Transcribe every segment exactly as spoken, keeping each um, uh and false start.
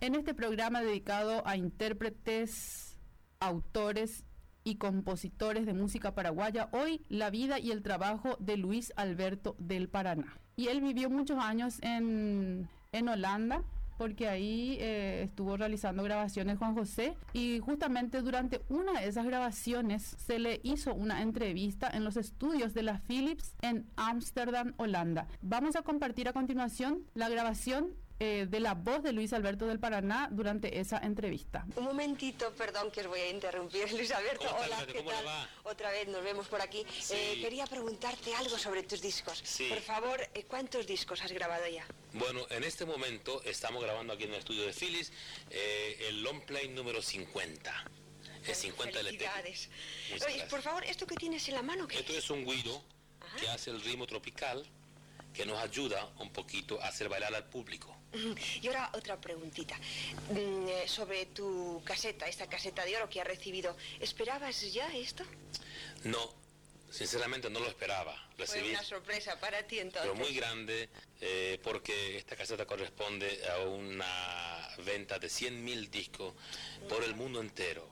En este programa dedicado a intérpretes, autores y compositores de música paraguaya, hoy la vida y el trabajo de Luis Alberto del Paraná. Y él vivió muchos años en, en Holanda, porque ahí eh, estuvo realizando grabaciones Juan José, y justamente durante una de esas grabaciones se le hizo una entrevista en los estudios de la Philips en Ámsterdam, Holanda. Vamos a compartir a continuación la grabación eh, de la voz de Luis Alberto del Paraná durante esa entrevista. Un momentito, perdón que os voy a interrumpir, Luis Alberto. Hola, ¿qué tal? Otra vez nos vemos por aquí. Sí. Eh, quería preguntarte algo sobre tus discos. Sí. Por favor, eh, ¿cuántos discos has grabado ya? Bueno, en este momento estamos grabando aquí en el estudio de Philips eh, el long play número cincuenta. Es cincuenta L P. Felicidades. Oye, por favor, ¿esto que tienes en la mano qué Esto es? es un güiro que hace el ritmo tropical, que nos ayuda un poquito a hacer bailar al público. Y ahora otra preguntita. Mm, eh, sobre tu caseta, esta caseta de oro que has recibido, ¿esperabas ya esto? No, sinceramente no lo esperaba. Recibí, Fue una sorpresa para ti entonces. pero muy grande, eh, porque esta caseta corresponde a una venta de cien mil discos por el mundo entero.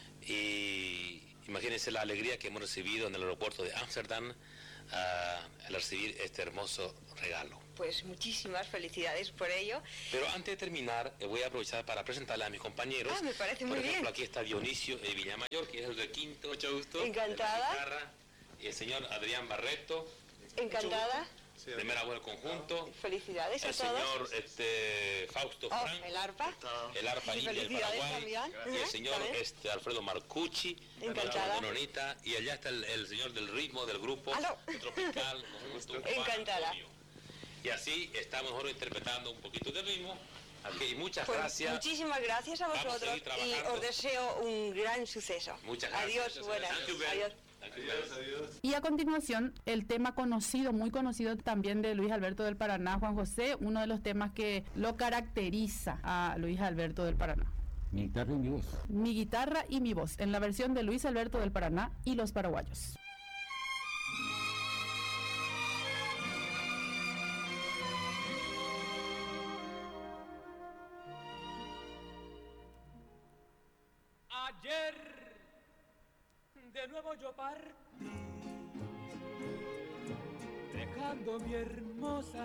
Y imagínense la alegría que hemos recibido en el aeropuerto de Ámsterdam uh, al recibir este hermoso regalo. Pues muchísimas felicidades por ello. Pero antes de terminar, eh, voy a aprovechar para presentarle a mis compañeros. Ah, me parece por muy ejemplo, bien. aquí está Dionisio de Villamayor, que es el requinto, mucho gusto. Encantada. de la guitarra, y el señor Adrián Barreto, Encantada. primera voz del conjunto. Felicidades a El todos. señor este, Fausto Oh, Frank, el arpa. el arpa Y india del felicidades Paraguay, también. y el Ajá, señor también. este, Alfredo Marcucci, Encantada. la bonita, y allá está el, el señor del ritmo del grupo Aló. tropical, con gusto, Juan Encantada. Antonio. Y así estamos ahora interpretando un poquito de ritmo. Aquí, muchas Pues gracias. muchísimas gracias a Vamos a vosotros seguir y trabajando. os deseo un gran suceso. Muchas gracias. Adiós, buenas. Thank you, Ben. Adiós. Thank you, Ben. Y a continuación, el tema conocido, muy conocido también de Luis Alberto del Paraná, Juan José, uno de los temas que lo caracteriza a Luis Alberto del Paraná. Mi guitarra y mi voz. Mi guitarra y mi voz, en la versión de Luis Alberto del Paraná y los paraguayos. Ayer de nuevo yo partí, dejando mi hermosa